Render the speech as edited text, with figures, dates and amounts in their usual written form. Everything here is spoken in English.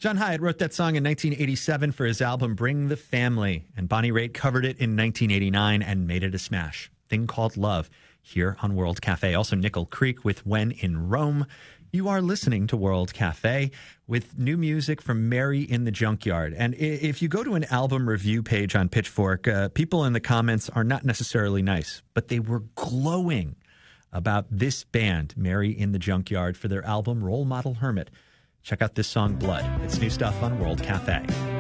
John Hyatt wrote that song in 1987 for his album Bring the Family, and Bonnie Raitt covered it in 1989 and made it a smash. Thing Called Love here on World Cafe. Also Nickel Creek with When in Rome. You are listening to World Cafe with new music from Mary in the Junkyard. And if you go to an album review page on Pitchfork, people in the comments are not necessarily nice, but they were glowing about this band, Mary in the Junkyard, for their album Role Model Hermit. Check out this song, Blood. It's new stuff on World Cafe.